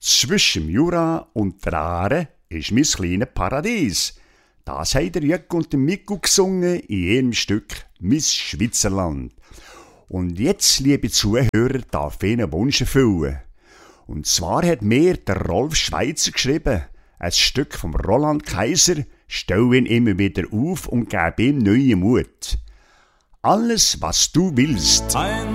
Zwischen Jura und der Aare ist mein kleines Paradies. Das haben der Jück und der Miku gesungen in ihrem Stück «Mein Schweizerland». Und jetzt, liebe Zuhörer, darf ich einen Wunsch erfüllen. Und zwar hat mir der Rolf Schweitzer geschrieben, ein Stück vom Roland Kaiser, stell ihn immer wieder auf und gebe ihm neuen Mut. Alles, was du willst.